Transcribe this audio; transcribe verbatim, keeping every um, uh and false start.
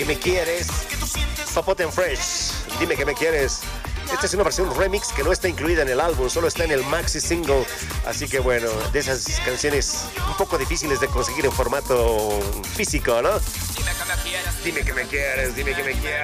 me quieres. Popote and Fresh, dime que me quieres. Esta es una versión remix que no está incluida en el álbum, solo está en el maxi single. Así que bueno, de esas canciones un poco difíciles de conseguir en formato físico, ¿no? Dime que me quieres, dime que me quieres.